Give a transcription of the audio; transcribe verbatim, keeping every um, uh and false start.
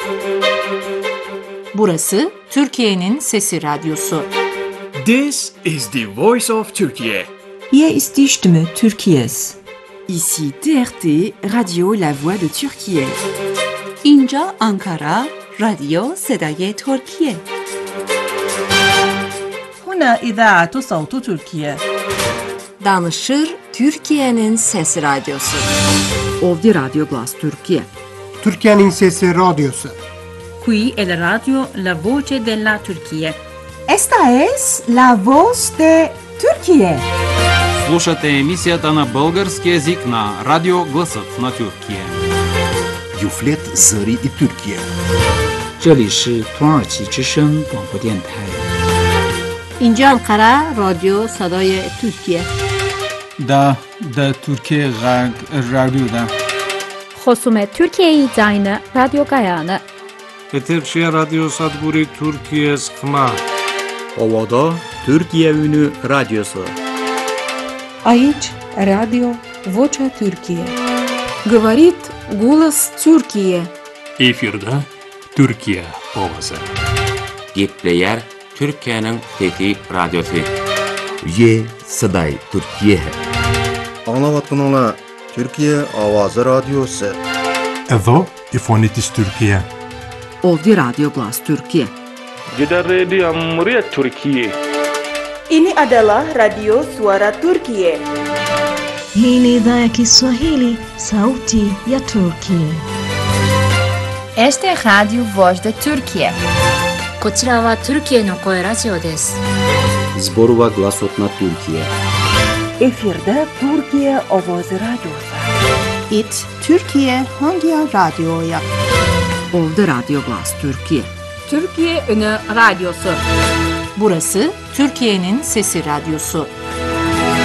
Burası Türkiye'nin Sesi Radyosu. This is the voice of Turkey. Hier ist die Stimme Türkiye's. Ici T R T, Radio La Voix de Türkiye. اینجا آنکارا، رادیو صدای ترکیه. هنا إذاعة صوت تركيا. Danışır Türkiye'nin Sesi Radyosu. Ovdje Radio Glas Türkiye. Türkiye'nin Sesi Radyosu. Qui è la radio La Voce della Turchia. Esta es la voz de Türkiye. Слушате емисията на български език на Радио Гласът на Türkiye. Юфлет Зари и Türkiye. 这里是土耳其之声广播电台。 اینجا آنکارا، رادیو صدای ترکیه. دا دا Türkiye Radyo'da. خصوم Türkiye Zayını Radyo Gayane. Eterşehir Radyo Sadburi Türkiye Skma. Ovada Türkiye Ünü Radyosu. Aici Radio Vocea Türkiye. Говорит голос Türkiye. Efirde Türkiye ovası. Gepleyer Türkiye'nin Fethi Radyosu. Ye Saday Türkiye. Anlavatınla Türkiye Avazı Radyosu. Evo İfonitis Türkiye. Ovdje Radio Glas Türkiye. Jeda Radio Muria Türkiye. Ini adalah Radio Suara Turkiye. Hii ni idhaa ya Kiswahili, Sauti ya Turkiye. Este Radio Voz de Turkiye. こちらはトルキエの声ラジオです。 Zborova Glasot na Türkiye. Efirde Türkiye Ovoz Radyosu. It Türkiye Hangi Radyo'ya? Ovdje Radio Glas Türkiye. Türkiye Ünü Radyosu. Burası Türkiye'nin Sesi Radyosu.